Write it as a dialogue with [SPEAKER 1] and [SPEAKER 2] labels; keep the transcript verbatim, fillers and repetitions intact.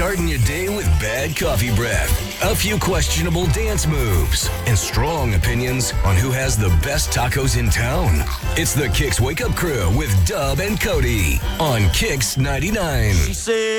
[SPEAKER 1] Starting your day with bad coffee breath, a few questionable dance moves, and strong opinions on who has the best tacos in town. It's the Kicks Wake Up Crew with Dub and Cody on Kicks ninety-nine.
[SPEAKER 2] She said